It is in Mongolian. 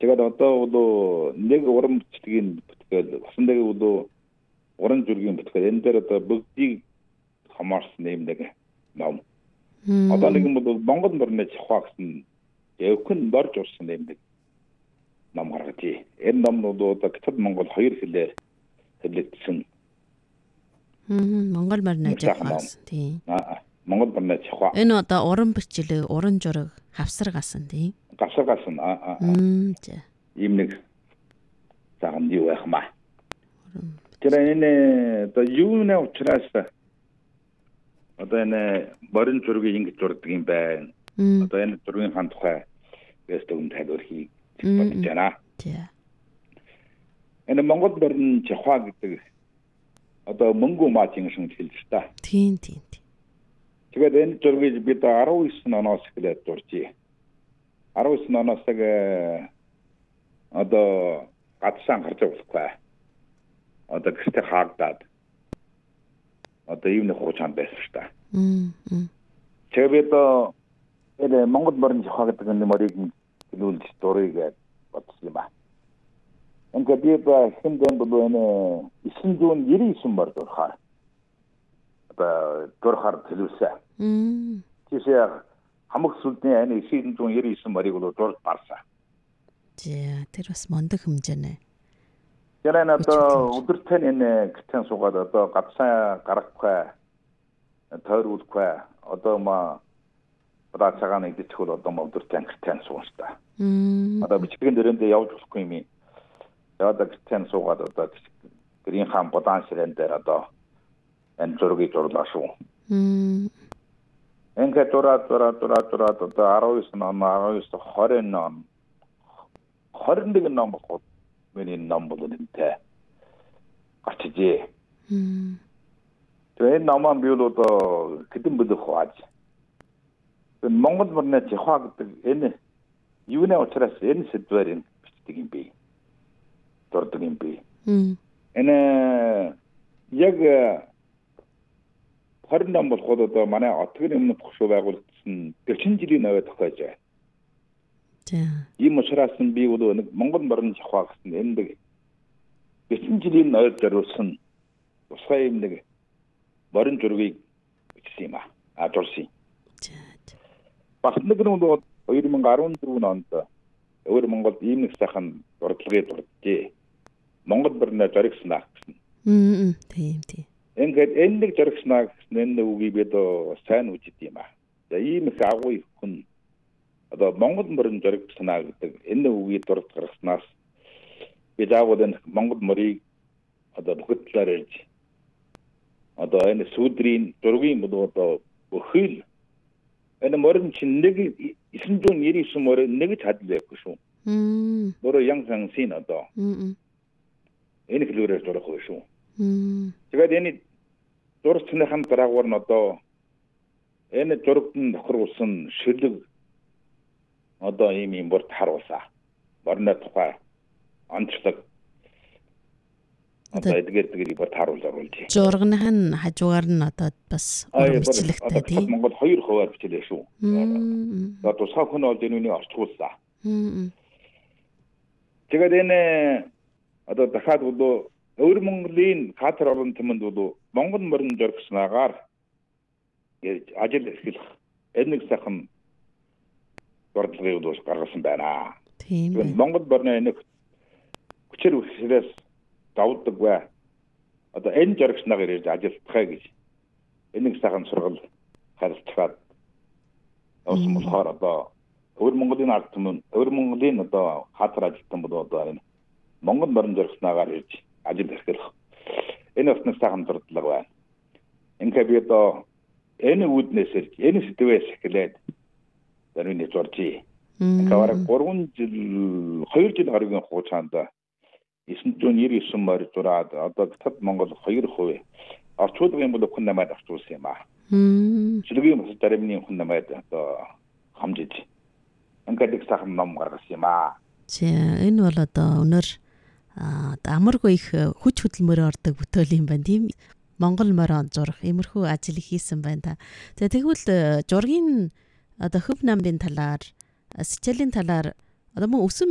제가 어떤 нэг уран бүтээгийн бүтгэл басан нэг уран зургийн бүтгэл энэ дээр одоо бүгдийг хамаарсан юм нэг ном. Одоо нэг юм бол Монгол мөрний жахаа гэсэн явхын борж урсан юм нэг ном гаргажээ. Энэ номнууд одоо Гэтэл Монгол хоёр хэлээр хэвлэгдсэн. Монгол мөрний жахаа. Тийм. Монгол мөрний жахаа. Энэ одоо уран бичлэг, уран зураг хавсаргасан тийм. Гавсаргасан ийм нэг цагаан юу байх маа. Тэр энэ одоо юуны учраас одоо энэ борин зургийг ингэж зурдаг юм байна. Одоо энэ зургийн хаан тухай гэстэн тайлбархийг бодож байна. Энэ Монгол борин жахаа гэдэг одоо мөнгө маачийн шиг хэлж та. Тийм. Тэгээд энэ зургийг бид 19 оноос эхлээд зуржээ. 19 оноос одоо гадсан гарч болохгүй. Одоо гэртээ хаагдаад. Одоо ийм нэг хуучаанд байсан шүү дээ. Тэгээд энэ Монгол морин жахаа гэдэг энэ морийг хэлүүлж дурыг бодсон юм ба. Ингээд би хэмдэн бол энэ 999 мөр дурхаар. Одоо дурхаар хэлүүлсэн. Тийшээ хамаг сүлдний ани 999 морийг бол дурд барсан. Тэр бас мондөг хэмжээний. Тэр энэ одоо өдөртөө энэ гэртэн суугаад одоо гадсан гарахгүй тойруулахгүй одоо одоо цагаан идэх бол одоо өдөртөө гэртэн суунста. Одоо бичгийн дөрөндөө явж болохгүй юм. Одоо гэртэн суугаад одоо гэрийн хаан бодаан ширэн дээр одоо энэ зургийг зурлаа шүү. Ингээд дураад одоо 19 ном 19 20 ном 21 ном бохоо миний ном бол үнэтэй гарчжээ. Тэгээ намаа би бол одоо хэдэн бүлэг хувааж. Монгол мөрний жахаа гэдэг энэ юуны учраас энэ сэдвээр бичдэг юм бэ? Дурдаг юм бэ? Энэ яг 20 ном болоход одоо манай Отгын өмнө бохшуу байгуулагдсан 40 жилийн наваа тохиож байна. Ийм учраас би бол нэг Монгол морин жахаа гэсэн энэ нэг 40 жилийн наваа зориулсан тусгай юм нэг морин зургийг бичсэн юм аа. Зурсан. Бас нэг нь бол 2014 онд өөр Монголд ийм нэг сайхан дурдлагыг дурджээ. Монгол морины зориг санаа гэсэн. Тийм. Ингээд энэ нэг зориг санаа гэсэн энэ үгийг бид сайн үжид юм аа. За ийм их агуу хүн одоо Монгол морин зориг санаа гэдэг энэ үгийг дурд гаргаснаас бид агууд энэ Монгол морийг одоо бүгд талаар ярьж одоо энэ сүдрийн зургийн бол одоо бүхэл энэ морин чинь нэг 999 морин нэг ч хадл байхгүй шүү. Мороо янсан син одоо. Энэ хэлбэрээр зурах байх шүү. Тэгээд энэ зурцныхан дараагаар нь одоо энэ зурагт нь тохируулсан шүлэг одоо ийм бүрт харуулсан. Борны тухай онцлог одоо эдгээр бүрт харуулж оруулж. Зургийнхын хажуугаар нь одоо бас бичлэгтэй тийм. Монгол 2% бичлээ шүү. Одоо тусгай хүн бол энэ үнийг орчуулсан. Тэгээд энэ одоо дахиад бол Өөр Монголын хатар орон тэмэнд бол Монгол морин зоригснаагаар ажил эрхлэх энэ нэг сайхан дурдлагыг бол гаргасан байна. Тийм. Монгол морины нэг хүчээр үхсээс давдаг бай. Одоо энэ зоригснаагаар ирж ажилтгахаа гэж энэ нэг сайхан сургал харилцаад явсан болохоор одоо өөр Монголын ард түмэн өөр Монголын одоо хатар ажилтан бол одоо энэ Монгол морин зоригснаагаар ирж ажил эрхлэх энэ өснөс сайхан дурдлага байна. Ингээд би одоо энэ үүднээс ирж энэ сэдвээс эхлээд зарим зуржээ. Ингээд 3 жил 2 жил гаруйгийн хугацаанд 999 морь зураад одоо Гэтэл Монгол 2% орчуулгын юм бол хүн намайг орчуулсан юм аа. Шүлгийн бас даримны хүн намайг одоо хамжиж ингээд их сайхан ном гаргасан юм аа. Энэ бол одоо өнөр амаргүй их хүч хөдөлмөр ордог бүтээл юм байна тийм. Монгол морин зурх иймэрхүү ажил хийсэн байна та. За тэгвэл зургийн одоо хөв намын талаар, сэжлийн талаар одоо мөн өсөн